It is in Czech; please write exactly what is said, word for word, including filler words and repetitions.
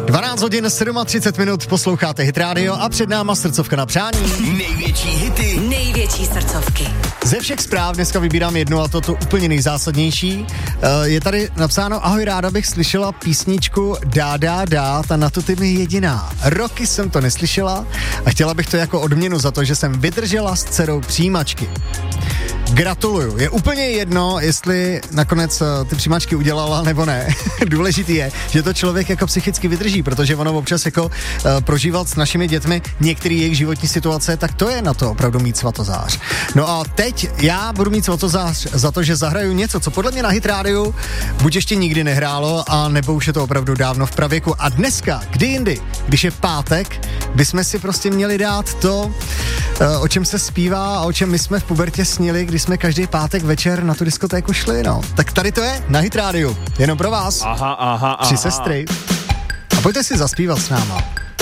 dvanáct hodin třicet sedm minut, posloucháte Hit Radio a před náma srdcovka na přání. Největší hity, největší srdcovky. Ze všech zpráv dneska vybírám jednu a to to úplně nejzásadnější. Je tady napsáno: ahoj, ráda bych slyšela písničku Dá, dá, dá, ta na to ty mi jediná. Roky jsem to neslyšela a chtěla bych to jako odměnu za to, že jsem vydržela s dcerou přijímačky. Gratuluju. Je úplně jedno, jestli nakonec ty přijímačky udělala nebo ne. Důležitý je, že to člověk jako psychicky vydrží, protože ono občas jako uh, prožívat s našimi dětmi některé jejich životní situace, tak to je na to opravdu mít svatozář. No a teď já budu mít svatozář za to, že zahraju něco, co podle mě na Hit Radio buď ještě nikdy nehrálo, a nebo už je to opravdu dávno v pravěku. A dneska, kdy jindy, když je pátek, bychom si prostě měli dát to, uh, o čem se zpívá a o čem my jsme v pubertě snili, když jsme každý pátek večer na tu diskotéku šli, no. Tak tady to je na Hit Radio, jenom pro vás. Aha, aha, aha. Tři sestry. A pojďte si zaspívat s náma.